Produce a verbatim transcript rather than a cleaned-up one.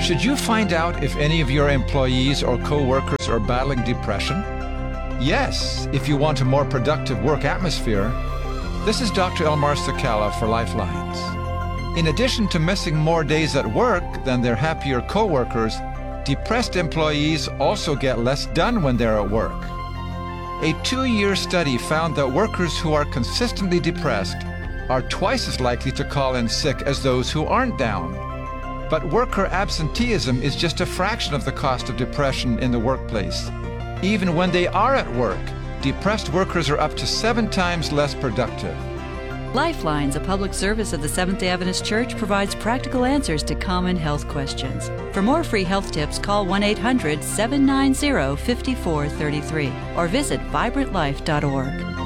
Should you find out if any of your employees or co-workers are battling depression? Yes, if you want a more productive work atmosphere. This is Doctor Elmar Sakala for Lifelines. In addition to missing more days at work than their happier co-workers, depressed employees also get less done when they're at work. A two-year study found that workers who are consistently depressed are twice as likely to call in sick as those who aren't down. But worker absenteeism is just a fraction of the cost of depression in the workplace. Even when they are at work, depressed workers are up to seven times less productive. Lifelines, a public service of the Seventh-day Adventist Church, provides practical answers to common health questions. For more free health tips, call one eight hundred, seven nine zero, five four three three or visit vibrant life dot org.